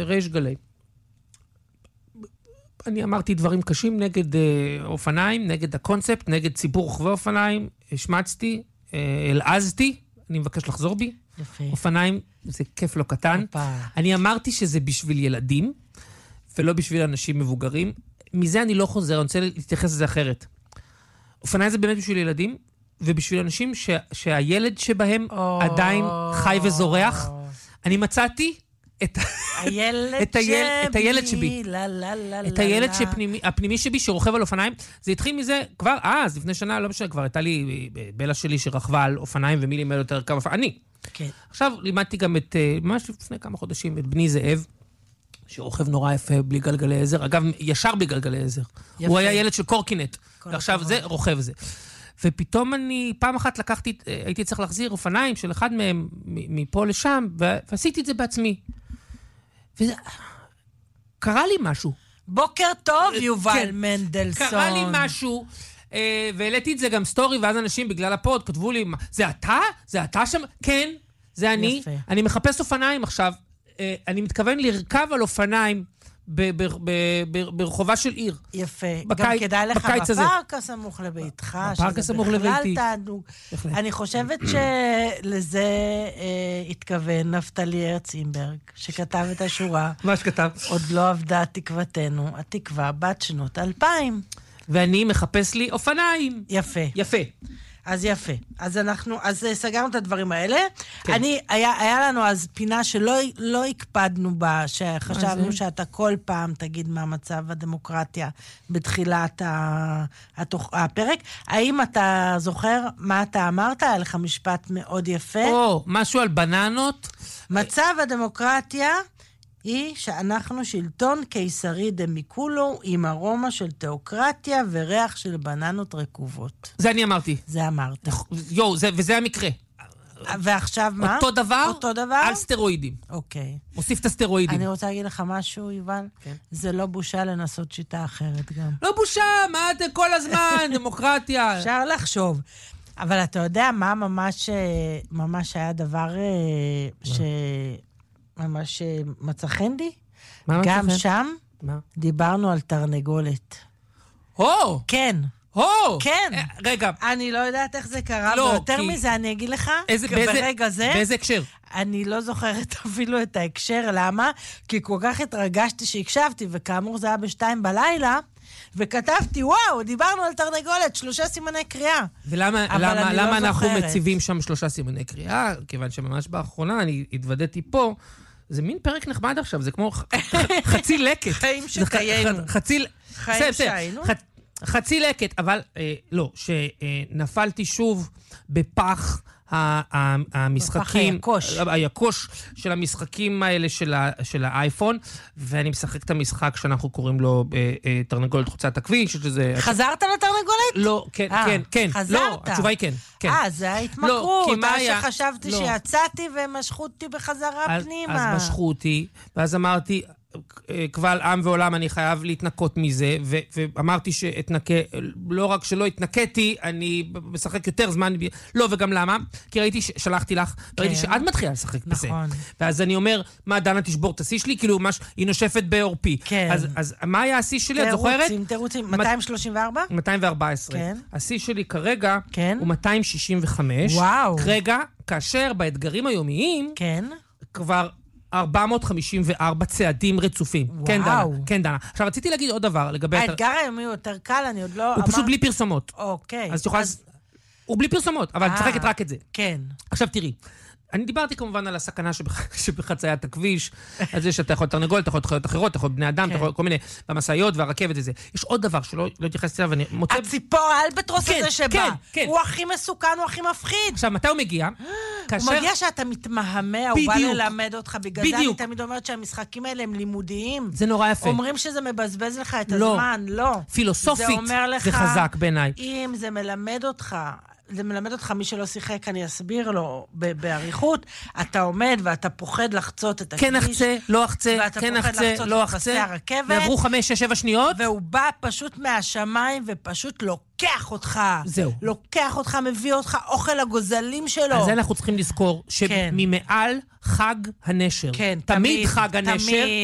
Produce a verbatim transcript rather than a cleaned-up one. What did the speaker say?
בריש גלי. אני אמרתי דברים קשים נגד uh, אופניים, נגד הקונספט, נגד ציבור רוכבי אופניים, השמצתי, uh, אלעזתי, אני מבקש לחזור בי. יפה. אופניים זה כיף לא קטן. אופה. אני אמרתי שזה בשביל ילדים, ולא בשביל אנשים מבוגרים. מזה אני לא חוזר, אני רוצה להתייחס לזה אחרת. אופניים זה באמת בשביל ילדים, ובשביל אנשים ש... שהילד שבהם או... עדיין חי וזורח. אני מצאתי את הילד את הילד, את הילד שבי. לה, לה, לה, את הילד שפנימי, הפנימי שבי שרוכב על אופניים. זה התחיל מזה כבר אז, לפני שנה, לא משנה, כבר הייתה לי בלה שלי שרכבה על אופניים ומילי מלא יותר כמה אופניים. אני. כן. עכשיו לימדתי גם את, ממש לפני כמה חודשים, את בני זאב, שרוכב נורא יפה בלי גלגלי עזר. אגב, ישר בלי גלגלי עזר. יפה. הוא היה ילד של קורקינט. ועכשיו זה, רוכב זה. ופתאום אני, פעם אחת לקחתי, הייתי צריך להחזיר אופניים של אחד מהם מפה לשם, ועשיתי את זה בעצמי. וזה, קרה לי משהו. בוקר טוב, יובל כן. מנדלסון. קרה לי משהו, והעליתי את זה גם סטורי, ואז אנשים בגלל הפוד כתבו לי, זה אתה? זה אתה שם? כן, זה אני. יפה. אני מחפש אופניים עכשיו. אני מתכוון לרכב על אופניים ברחובה של עיר. יפה. גם כדאי לך בפארק הסמוך לביתך. בפארק הסמוך לביתי. אני חושבת שלזה התכוון נפתלי הרצימברג, שכתב את השורה. מה שכתב? עוד לא עבדה תקוותנו, התקווה בת שנות אלפיים. ואני מחפש לי אופניים. יפה. יפה. אז יפה. אז אנחנו, אז סגרנו את הדברים האלה. כן. אני, היה, היה לנו אז פינה שלא לא הקפדנו בה, שחשבנו שאתה כל פעם תגיד מה מצב הדמוקרטיה בתחילת ה, התוך, הפרק. האם אתה זוכר מה אתה אמרת? היה לך משפט מאוד יפה. או, משהו על בננות. מצב הדמוקרטיה היא שאנחנו שלטון קיסרי דמיקולו עם ארומה של תיאוקרטיה וריח של בננות רקובות. זה אני אמרתי. זה אמרת. יו, זה, וזה המקרה. ועכשיו מה? אותו דבר, אותו דבר? על סטרואידים. אוקיי. מוסיף את הסטרואידים. אני רוצה להגיד לך משהו, יובל. כן. זה לא בושה לנסות שיטה אחרת גם. לא בושה, מה אתם כל הזמן? דמוקרטיה. אפשר לחשוב. אבל אתה יודע מה ממש, ממש היה דבר ש... ממש מצא חנדי. גם שם מה? דיברנו על תרנגולת. הו! כן. הו! כן. רגע. אני לא יודעת איך זה קרה, לא, ויותר כי... מזה אני אגיד לך, איזה, ברגע זה... באיזה הקשר? אני לא זוכרת אפילו את ההקשר, למה? כי כל כך התרגשתי שהקשבתי, וכאמור זה היה בשתיים בלילה, וכתבתי, וואו, דיברנו על תרנגולת, שלושה סימני קריאה. ולמה למה, למה לא אנחנו זוכרת. מציבים שם שלושה סימני קריאה? כיוון שממש באחרונה אני התוודעתי פה, זה מין פרק נחמד עכשיו, זה כמו חצי לקט. חיים שקיינו. חצי... חיים שהיינו. חצי לקט, אבל לא, שנפלתי שוב בפח המשחקים, היקוש. היקוש של המשחקים האלה של האייפון, ואני משחק את המשחק שאנחנו קוראים לו תרנגולת חוצת הכביש. חזרת לתרנגולת? לא, כן, כן, כן. חזרת? לא, התשובה היא כן. אה, זה ההתמכרות. אז שחשבתי שיצאתי ומשכו אותי בחזרה פנימה. אז משכו אותי, ואז אמרתי... קבל עם ועולם אני חייב להתנקות מזה, ו- ואמרתי שאתנקה, לא רק שלא התנקתי, אני משחק יותר זמן, לא, וגם למה? כי ראיתי, שלחתי לך, כן. ראיתי שאת מתחילה לשחק בזה. נכון. ואז אני אומר, מה, דנה תשבור את השיא שלי? כאילו, מש, היא נושפת בעורפי. כן. אז, אז מה היה השיא שלי? את זוכרת? תירוצים, תירוצים. מאתיים שלושים וארבע? מאתיים וארבע עשרה. כן. השיא שלי כרגע כן. הוא מאתיים שישים וחמש. וואו. כרגע, כאשר באתגרים היומיים, כן. כבר... ארבע מאות חמישים וארבע צעדים רצופים. וואו. כן, דנה, כן, דנה. עכשיו, רציתי להגיד עוד דבר לגבי... האתגר היומי הוא יותר קל, אני עוד לא... הוא פשוט בלי פרסומות. אוקיי. אז תוכל... הוא בלי פרסומות, אבל תשחקת רק את זה. כן. עכשיו, תראי. אני דיברתי כמובן על הסכנה שבחציית הכביש, על זה שאתה יכול תרנגול, אתה יכול חיות אחרות, אתה יכול בני אדם, אתה יכול כל מיני, במסעיות והרכבת וזה. יש עוד דבר שלא התייחסתי אליו, ואני מוצא... הציפור האלבטרוס הזה שבא. הוא הכי מסוכן, הוא הכי מפחיד. עכשיו, מתי הוא מגיע? הוא מגיע שאתה מתמהמה, הוא בא ללמד אותך, בגלל זה אני תמיד אומרת שהמשחקים האלה הם לימודיים. זה נורא יפה. אומרים שזה מבזבז לך את הזמן, לא. פילוסופית, זה חזק בעיניי. אם זה מלמד אותך... זה מלמד אותך, מי שלא שיחק, אני אסביר לו בעריכות, אתה עומד ואתה פוחד לחצות את הכביש. כן אחצה, לא אחצה, כן אחצה, לא אחצה. ועברו חמש, שש, שבע שניות. והוא בא פשוט מהשמיים ופשוט לוקח אותך. זהו. לוקח אותך, מביא אותך אוכל הגוזלים שלו. אז אנחנו צריכים לזכור שממעל חג הנשר. כן, תמיד חג הנשר.